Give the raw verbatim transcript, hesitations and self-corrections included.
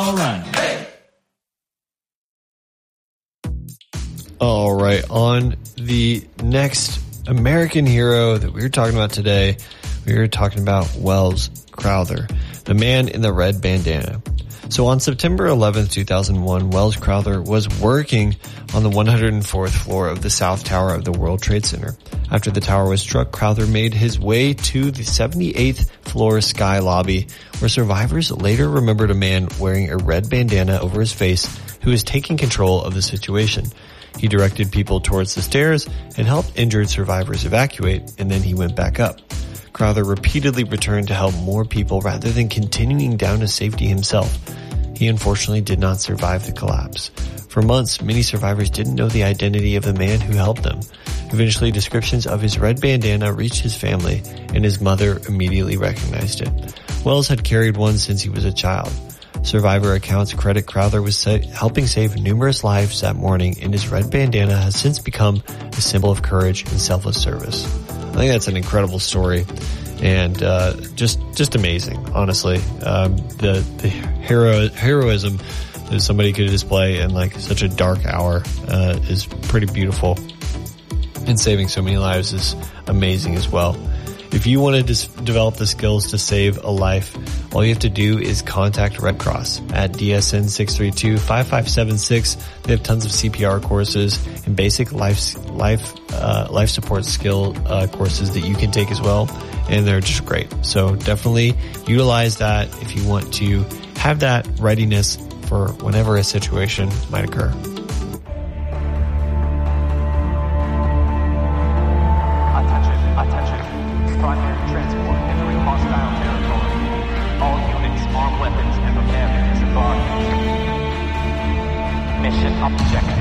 all right. All right, on the next American hero that we were talking about today, we were talking about Welles Crowther, the man in the red bandana. So on September eleventh, two thousand one, Welles Crowther was working on the one hundred fourth floor of the South Tower of the World Trade Center. After the tower was struck, Crowther made his way to the seventy-eighth floor sky lobby, where survivors later remembered a man wearing a red bandana over his face who was taking control of the situation. He directed people towards the stairs and helped injured survivors evacuate, and then he went back up. Crowther repeatedly returned to help more people rather than continuing down to safety himself. He unfortunately did not survive the collapse. For months, many survivors didn't know the identity of the man who helped them. Eventually, descriptions of his red bandana reached his family, and his mother immediately recognized it. Welles had carried one since he was a child. Survivor accounts credit Crowther with sa- helping save numerous lives that morning, and his red bandana has since become a symbol of courage and selfless service. I think that's an incredible story, and uh, just just amazing, honestly. Um, the the hero heroism that somebody could display in like such a dark hour uh, is pretty beautiful, and saving so many lives is amazing as well. If you want to dis- develop the skills to save a life, all you have to do is contact Red Cross at D S N six three two, five five seven six. They have tons of C P R courses and basic life life uh, life support skill uh, courses that you can take as well, and they're just great. So definitely utilize that if you want to have that readiness for whenever a situation might occur. Primary transport entering hostile territory. All units, armed weapons, and prepare for disembarkation. Mission objective.